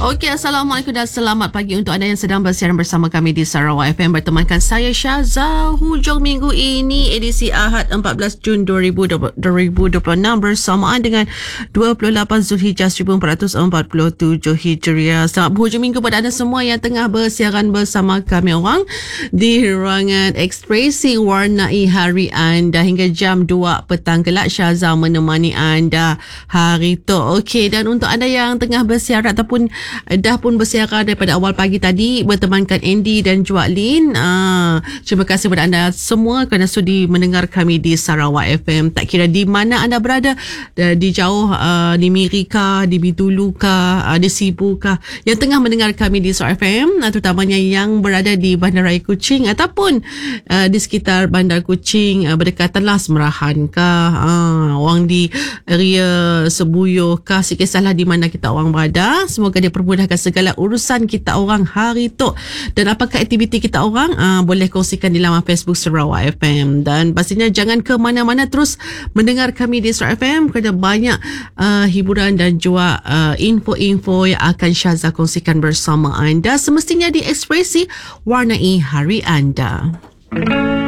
Okey, Assalamualaikum dan selamat pagi untuk anda yang sedang bersiaran bersama kami di Sarawak FM. Bertemankan saya Syaza. Hujung minggu ini edisi Ahad 14 Jun 2026 bersamaan dengan 28 Zulhijjah 1447 Hijriah. Selamat berhujung minggu pada anda semua yang tengah bersiaran bersama kami orang di ruangan Ekspresi Warnai Hari Anda hingga jam 2 petang kelak. Syaza menemani anda hari tu. Okey, dan untuk anda yang tengah bersiaran ataupun dah pun bersiaran daripada awal pagi tadi bertemankan Andy dan Juaklin. Terima kasih kepada anda semua kerana sudi mendengar kami di Sarawak FM. Tak kira di mana anda berada, di jauh, di Miri kah, di Bintulu kah, di Sibu kah, yang tengah mendengar kami di Sarawak FM, terutamanya yang berada di Bandaraya Kuching ataupun di sekitar Bandar Kuching, berdekatanlah Semerahan kah, orang di area Sebuyo kah, si kisahlah di mana kita orang berada. Semoga dia permudahkan segala urusan kita orang hari tu. Dan apakah aktiviti kita orang, boleh kongsikan di laman Facebook Sarawak FM. Dan pastinya jangan ke mana-mana, terus mendengar kami di Sarawak FM kerana banyak hiburan dan juga info-info yang akan Syaza kongsikan bersama anda semestinya di Ekspresi Warnai Hari Anda.